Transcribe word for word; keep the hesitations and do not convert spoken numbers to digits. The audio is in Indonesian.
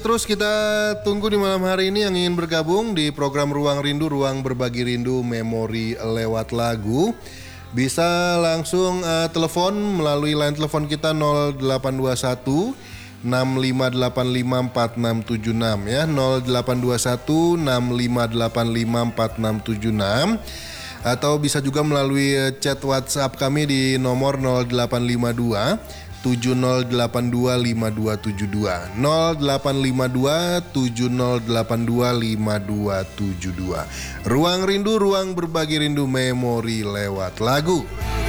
Terus kita tunggu di malam hari ini yang ingin bergabung di program Ruang Rindu, Ruang Berbagi Rindu Memori lewat lagu. Bisa langsung uh, telepon melalui line telepon kita nol delapan dua satu enam lima delapan lima empat enam tujuh enam ya, nol delapan dua satu enam lima delapan lima empat enam tujuh enam, atau bisa juga melalui chat WhatsApp kami di nomor nol delapan lima dua tujuh nol delapan dua lima dua tujuh dua, nol delapan lima dua tujuh nol delapan dua lima dua tujuh dua. Ruang Rindu, Ruang Berbagi Rindu Memori lewat lagu.